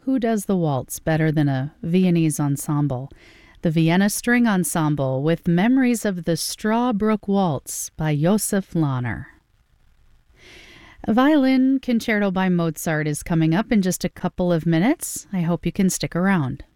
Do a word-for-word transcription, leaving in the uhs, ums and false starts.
Who does the waltz better than a Viennese ensemble? The Vienna String Ensemble with Memories of the Strawbrook Waltz by Josef Lahner. A violin concerto by Mozart is coming up in just a couple of minutes. I hope you can stick around.